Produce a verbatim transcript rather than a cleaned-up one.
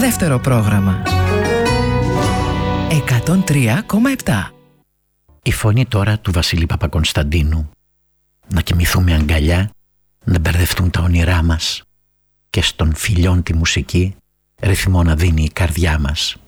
Δεύτερο πρόγραμμα. εκατόν τρία κόμμα επτά. Η φωνή τώρα του Βασίλη Παπακωνσταντίνου. Να κοιμηθούμε αγκαλιά, να μπερδευτούν τα όνειρά μας και στον φιλιών τη μουσική ρυθμό να δίνει η καρδιά μας.